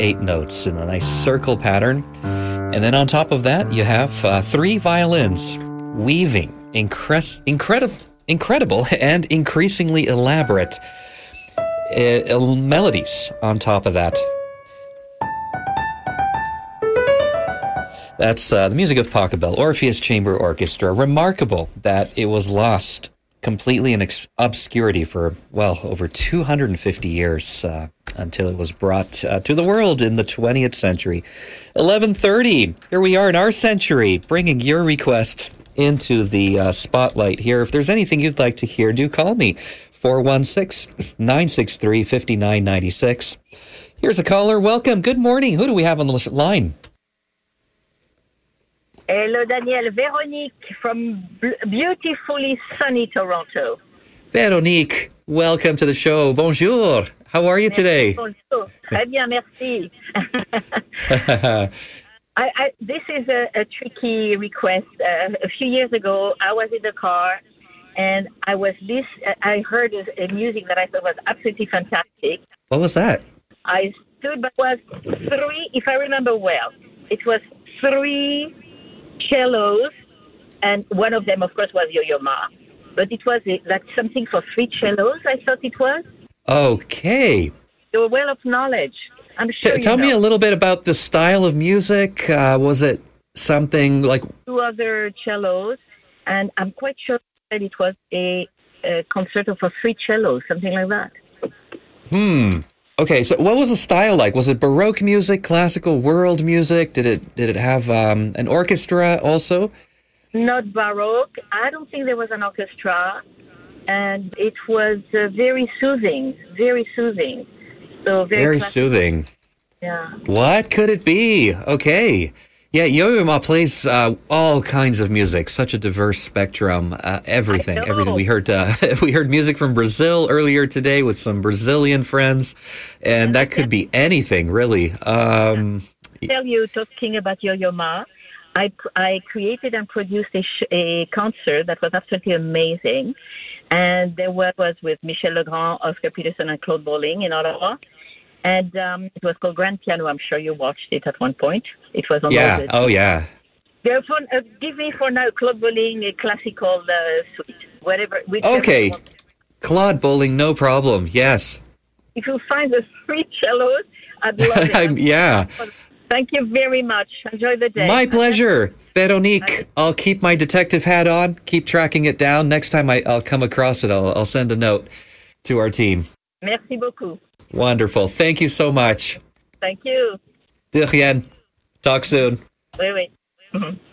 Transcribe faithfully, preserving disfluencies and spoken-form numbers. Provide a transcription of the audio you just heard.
eight notes in a nice circle pattern. And then on top of that, you have uh, three violins weaving incres- incredible, incredible and increasingly elaborate uh, melodies on top of that. That's uh, the music of Pachelbel, Orpheus Chamber Orchestra. Remarkable that it was lost completely in ex- obscurity for, well, over two hundred fifty years uh, until it was brought uh, to the world in the twentieth century. eleven thirty, here we are in our century, bringing your requests into the uh, spotlight here. If there's anything you'd like to hear, do call me, four one six, nine six three, five nine nine six. Here's a caller. Welcome. Good morning. Who do we have on the line? Hello, Danielle. Veronique from beautifully sunny Toronto. Veronique, welcome to the show. Bonjour. How are you today? Bonjour. Très bien, merci. I, I, this is a, a tricky request. Uh, a few years ago, I was in the car and I was this. I heard a, a music that I thought was absolutely fantastic. What was that? I stood, but it was three, if I remember well, it was three cellos, and one of them, of course, was Yo-Yo Ma. But it was like something for three cellos, I thought it was. Okay. You're well of knowledge. I'm sure T- you Tell know. me a little bit about the style of music. Uh, was it something like... Two other cellos, and I'm quite sure that it was a, a concerto for three cellos, something like that. Hmm. Okay, so what was the style like? Was it Baroque music, classical world music? Did it did it have um, an orchestra also? Not Baroque. I don't think there was an orchestra, and it was uh, very soothing, very soothing. So very, Very classical. soothing. Yeah. What could it be? Okay. Yeah, Yo-Yo Ma plays uh, all kinds of music, such a diverse spectrum, uh, everything, I know. everything. We heard uh, we heard music from Brazil earlier today with some Brazilian friends, and that could be anything, really. Um, I tell you, talking about Yo-Yo Ma, I, I created and produced a, sh- a concert that was absolutely amazing, and there was, was with Michel Legrand, Oscar Peterson, and Claude Bolling in Ottawa. And um, it was called Grand Piano. I'm sure you watched it at one point. It was on yeah, all the... oh yeah. Therefore, uh, give me for now Claude Bolling, a classical uh, suite, whatever. whichever Okay, you want. Claude Bolling, no problem. Yes. If you find the three cellos, I'd love it. I'm- yeah. Thank you very much. Enjoy the day. My pleasure. Veronique, I'll keep my detective hat on, keep tracking it down. Next time I, I'll come across it, I'll, I'll send a note to our team. Merci beaucoup. Wonderful. Thank you so much. Thank you. De rien. Talk soon. Oui, oui. Mhm.